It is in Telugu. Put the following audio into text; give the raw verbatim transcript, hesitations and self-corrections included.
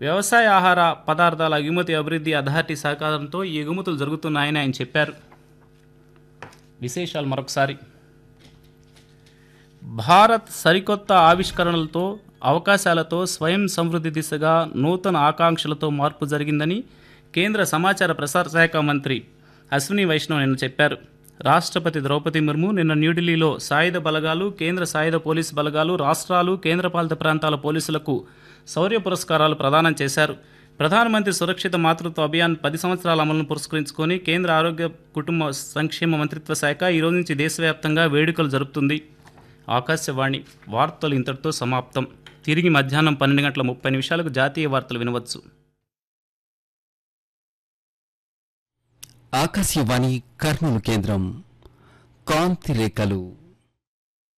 వ్యవసాయ ఆహార పదార్థాల ఎగుమతి అభివృద్ధి అథారిటీ సహకారంతో ఈ ఎగుమతులు జరుగుతున్నాయని ఆయన చెప్పారు. విశేషాలు మరొకసారి. భారత్ సరికొత్త ఆవిష్కరణలతో అవకాశాలతో స్వయం సమృద్ధి దిశగా నూతన ఆకాంక్షలతో మార్పు జరిగిందని కేంద్ర సమాచార ప్రసార శాఖ మంత్రి అశ్విని వైష్ణవ్ నిన్న చెప్పారు. రాష్ట్రపతి ద్రౌపది ముర్ము నిన్న న్యూఢిల్లీలో సాయుధ బలగాలు, కేంద్ర సాయుధ పోలీసు బలగాలు, రాష్ట్రాలు, కేంద్రపాలిత ప్రాంతాల పోలీసులకు శౌర్య పురస్కారాలు ప్రదానం చేశారు. ప్రధానమంత్రి సురక్షిత మాతృత్వ అభియాన్ పది సంవత్సరాల అమలును పురస్కరించుకొని కేంద్ర ఆరోగ్య కుటుంబ సంక్షేమ మంత్రిత్వ శాఖ ఈ రోజు నుంచి దేశవ్యాప్తంగా వేడుకలు జరుపుతుంది. ఆకాశవాణి వార్తలు ఇంతటితో సమాప్తం. తిరిగి మధ్యాహ్నం పన్నెండు గంటల ముప్పై నిమిషాలకు జాతీయ వార్తలు వినవచ్చు. ఆకాశవాణి కర్నూలు కేంద్రం కాంతి రేఖలు.